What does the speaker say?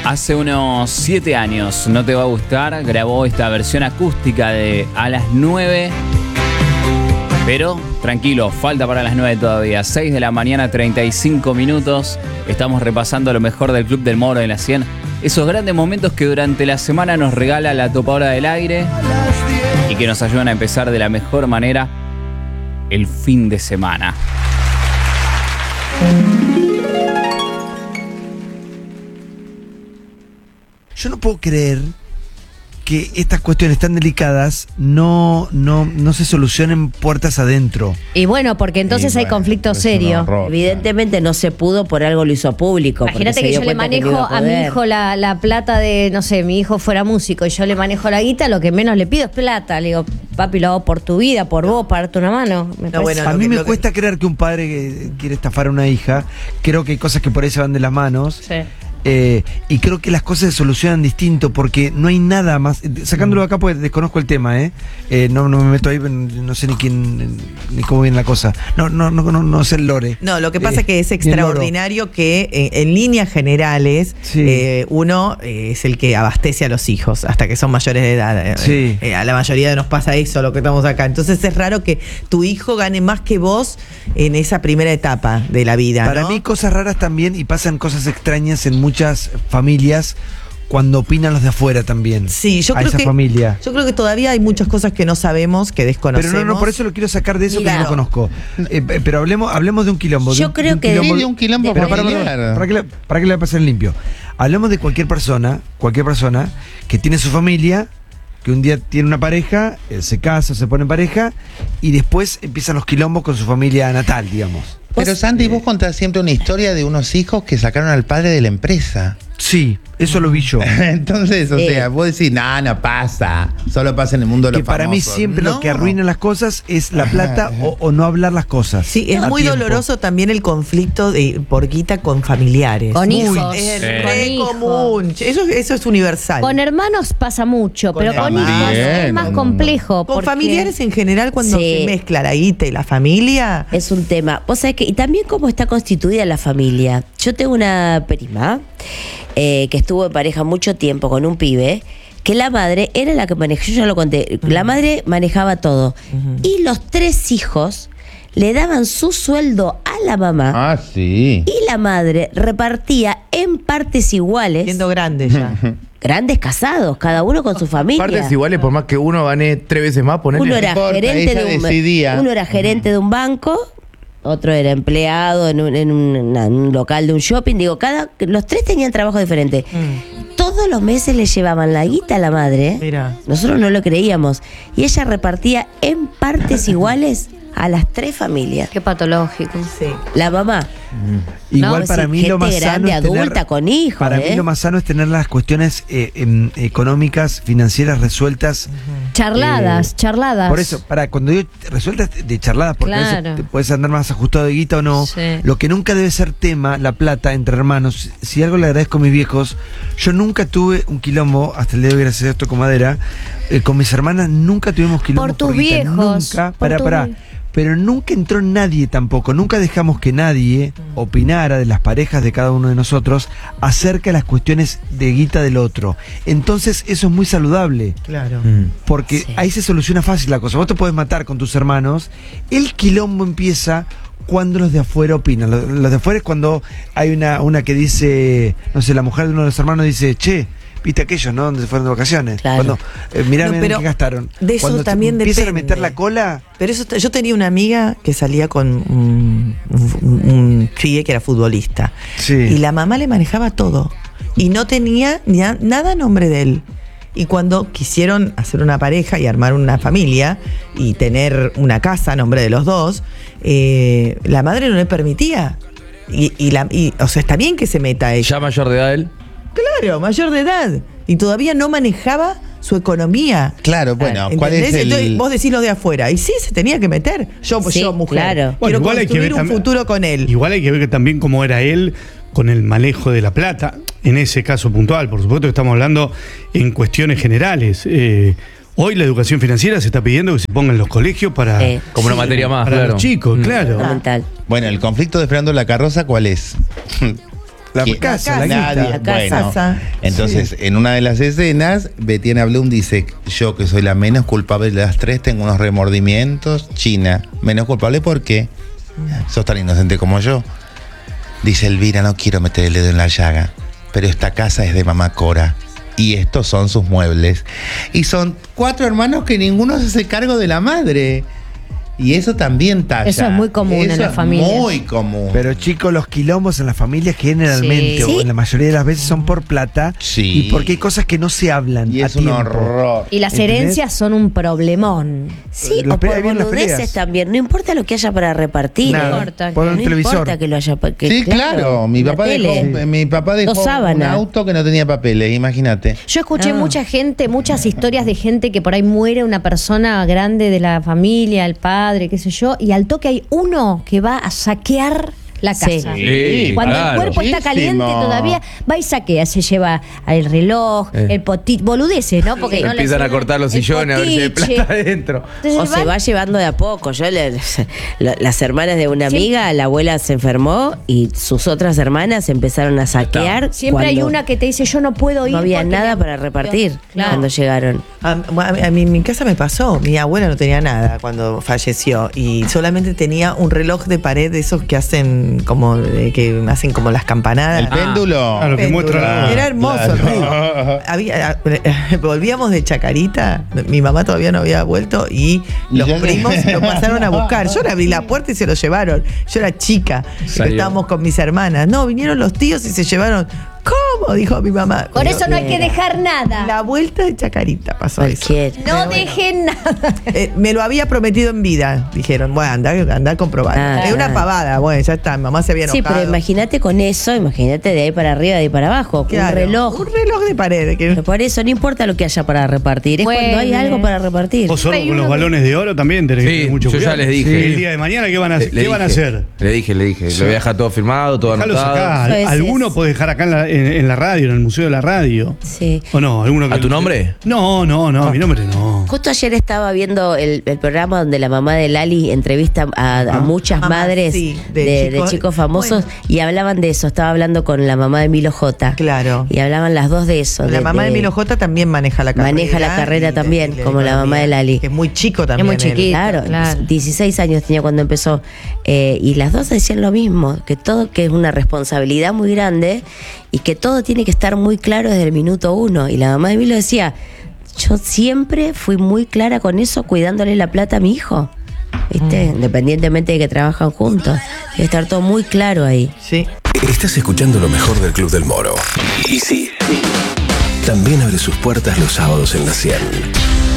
Hace unos 7 años, No Te Va a Gustar, grabó esta versión acústica de A las 9. Pero tranquilo, falta para las 9 todavía. 6 de la mañana, 35 minutos. Estamos repasando lo mejor del Club del Moro de la 100. Esos grandes momentos que durante la semana nos regala la topadora del aire y que nos ayudan a empezar de la mejor manera el fin de semana. Yo no puedo creer que estas cuestiones tan delicadas no se solucionen puertas adentro. Y bueno, porque entonces hay conflicto serio. Evidentemente no se pudo, por algo lo hizo público. Imagínate que yo le manejo a mi hijo la plata de, no sé, mi hijo fuera músico y yo le manejo la guita, lo que menos le pido es plata. Le digo, papi, lo hago por tu vida, por vos, para darte una mano. A mí me cuesta creer que un padre que quiere estafar a una hija, creo que hay cosas que por ahí se van de las manos. Sí. Y creo que las cosas se solucionan distinto porque no hay nada más. Sacándolo de acá, pues desconozco el tema, no me meto ahí, no sé ni cómo viene la cosa. No sé el lore. No, lo que pasa es que es extraordinario que en líneas generales uno es el que abastece a los hijos hasta que son mayores de edad. Sí. A la mayoría nos pasa eso, lo que estamos acá. Entonces es raro que tu hijo gane más que vos en esa primera etapa de la vida. Para mí cosas raras también, y pasan cosas extrañas en muchas familias cuando opinan los de afuera también. Sí, yo creo que todavía hay muchas cosas que no sabemos, que desconocemos. Pero no, por eso lo quiero sacar de eso, que yo no conozco. Pero hablemos de un quilombo. Yo creo que de un quilombo. Pero para que le voy a pasar limpio. Hablemos de cualquier persona que tiene su familia, que un día tiene una pareja, se casa, se pone en pareja y después empiezan los quilombos con su familia natal, digamos. Pero Sandy, vos contás siempre una historia de unos hijos que sacaron al padre de la empresa. Sí, eso lo vi yo. Entonces, o sea, vos decís, no pasa. Solo pasa en el mundo de los famosos. Para mí siempre lo que arruina las cosas es la plata o no hablar las cosas. Sí, es muy doloroso también el conflicto por guita con familiares. Con hijos. Es re común. Eso es universal. Con hermanos pasa mucho, pero con hijos es más complejo. Con familiares en general, cuando se mezcla la guita y la familia. Es un tema. Vos sabés que, y también cómo está constituida la familia. Yo tengo una prima que estuvo en pareja mucho tiempo con un pibe, que la madre era la que manejaba, yo ya lo conté, la madre manejaba todo. Y los 3 hijos le daban su sueldo a la mamá. Ah, sí. Y la madre repartía en partes iguales. Siendo grandes ya. Grandes casados, cada uno con su familia. Partes iguales, por más que uno gane 3 veces más, ponele. Uno era gerente de un banco, otro era empleado en un local de un shopping. Digo, los 3 tenían trabajo diferente. Todos los meses le llevaban la guita a la madre. Mira. Nosotros no lo creíamos. Y ella repartía en partes iguales a las 3 familias. Qué patológico. Sí. La mamá. Igual para mí lo más sano es adulta con hijos. Para mí lo más sano es tener las cuestiones económicas, financieras resueltas. Charladas. Por eso, cuando digo resueltas de charladas, porque a veces te puedes andar más ajustado de guita o no. Sí. Lo que nunca debe ser tema, la plata entre hermanos. Si algo le agradezco a mis viejos, yo nunca tuve un quilombo, hasta el día de hoy, gracias a esto con madera, con mis hermanas nunca tuvimos quilombo. Por tus viejos. Nunca, pero nunca entró nadie tampoco, nunca dejamos que nadie opinara de las parejas de cada uno de nosotros acerca de las cuestiones de guita del otro. Entonces eso es muy saludable. Claro. Porque ahí se soluciona fácil la cosa. Vos te podés matar con tus hermanos, el quilombo empieza cuando los de afuera opinan. Los de afuera es cuando hay una que dice, no sé, la mujer de uno de los hermanos dice, che, viste aquellos, ¿no? Donde se fueron de vacaciones. Claro. Cuando, mirá qué gastaron. De eso cuando también empiezan depende. a meter la cola. Pero eso, yo tenía una amiga que salía con un pibe que era futbolista. Sí. Y la mamá le manejaba todo. Y no tenía nada a nombre de él. Y cuando quisieron hacer una pareja y armar una familia y tener una casa a nombre de los dos, la madre no le permitía. O sea, está bien que se meta ella. ¿Ya mayor de edad él? Claro, mayor de edad. Y todavía no manejaba su economía. Claro, bueno, ¿cuál es Entonces, vos decís lo de afuera. Y sí, se tenía que meter. Yo mujer. Claro. Quiero Bueno, construir un futuro con él. Igual hay que ver que también cómo era él con el manejo de la plata, en ese caso puntual. Por supuesto que estamos hablando en cuestiones generales. Hoy la educación financiera se está pidiendo que se ponga en los colegios para... como una materia más, para claro. los chicos, claro. Fundamental. Bueno, el conflicto de Fernando la Carroza, ¿cuál es? La ¿Quién? casa, la Nadie. guita. La casa. Bueno, entonces, en una de las escenas, Betiana Blum dice: yo que soy la menos culpable de las tres, tengo unos remordimientos. China, menos culpable porque sos tan inocente como yo. Dice Elvira: no quiero meter el dedo en la llaga, pero esta casa es de mamá Cora y estos son sus muebles. Y son 4 hermanos que ninguno se hace cargo de la madre. Y eso también talla. Eso es muy común en Eso las es familias. Muy común. Pero chicos, los quilombos en las familias generalmente, Sí. o en la mayoría de las veces, son por plata. Sí. Y porque hay cosas que no se hablan Y a es un tiempo. horror. Y las ¿Entendés? herencias son un problemón. Sí, Los o por ahí vienen las boludeces peleas. también. No importa lo que haya para repartir. Nada. No importa. Por un No televisor. importa que lo haya. Sí, claro. Mi una papá tele. dejó Dos un sábanas. auto que no tenía papeles, imagínate. Yo escuché Ah. muchas historias de gente que por ahí muere una persona grande de la familia, el padre, qué sé yo, y al toque hay uno que va a saquear la Sí. casa. Sí, Cuando claro. el cuerpo está caliente Muchísimo. todavía, va y saquea, se lleva el reloj, el potito, boludeces, ¿no? Porque no le Empiezan a sirve cortar los el sillones a ver si hay potiche. plata adentro. Entonces O se van- va llevando de a poco. Las hermanas de una amiga, la abuela se enfermó y sus otras hermanas empezaron a saquear. Siempre hay cuando una que te dice, yo no puedo ir. no había porque nada me para angustió". repartir Claro. cuando llegaron. A mí en mi casa me pasó. Mi abuela no tenía nada cuando falleció y solamente tenía un reloj de pared de esos que hacen como las campanadas. El péndulo. Claro, que Péndulo. muestra la hora. Era hermoso el Claro. reloj. Volvíamos de Chacarita, mi mamá todavía no había vuelto y Y los ya- primos lo pasaron a buscar. Yo le abrí la puerta y se lo llevaron. Yo era chica, Salió. estábamos con mis hermanas. No, vinieron los tíos y se llevaron. ¿Cómo? Dijo mi mamá. Por eso no hay que dejar nada. La vuelta de Chacarita pasó eso. Cualquiera. No dejen nada. Me lo había prometido en vida. Dijeron, bueno, anda a comprobar. Ah, Es una ah. pavada. Bueno, ya está. Mamá se había enojado. Sí, pero imagínate con eso, imagínate de ahí para arriba, de ahí para abajo. Claro, Un reloj. Un reloj de pared. Pero por eso no importa lo que haya para repartir, es Bueno. cuando hay algo para repartir. Vos solo Hay con los uno que- balones de oro también tenés que Sí, tener mucho yo ya cuidado. les dije. El día de mañana, ¿qué van a, Le ¿qué van a dije, hacer? Le dije. Lo voy a dejar todo firmado, todo Dejalos anotado. acá. Eso es- Alguno podés dejar acá en la radio, en el Museo de la Radio. Sí. ¿O no? ¿Alguno ¿A tu nombre? No, a mi nombre no. Justo ayer estaba viendo el programa donde la mamá de Lali entrevista a muchas Mamá, madres sí, de de chicos, chicos, famosos bueno. y hablaban de eso. Estaba hablando con la mamá de Milo J. Claro. Y hablaban las dos de eso. La mamá de Milo J también maneja la carrera. Maneja la carrera y también, y como la economía, mamá de Lali. Que es muy chico también. muy chiquito. Claro, Claro. 16 años tenía cuando empezó. Y las dos decían lo mismo, que todo que es una responsabilidad muy grande y que todo tiene que estar muy claro desde el minuto 1. Y la mamá de Milo decía, yo siempre fui muy clara con eso, cuidándole la plata a mi hijo. ¿Viste? Independientemente de que trabajan juntos. Debe estar todo muy claro ahí. Sí. Estás escuchando lo mejor del Club del Moro. Y sí, también abre sus puertas los sábados en la 100.